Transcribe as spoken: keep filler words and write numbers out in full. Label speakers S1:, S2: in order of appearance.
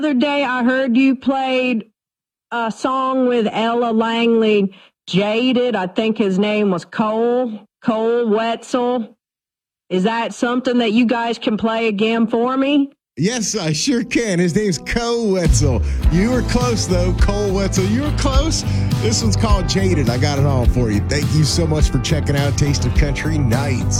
S1: other day I heard you played a song with Ella Langley, Jaded. I think his name was Cole, Cole Wetzel. Is that something that you guys can play again for me?
S2: Yes, I sure can. His name's Cole Wetzel. You were close, though. Cole Wetzel, you were close. This one's called Jaded. I got it all for you. Thank you so much for checking out Taste of Country Nights.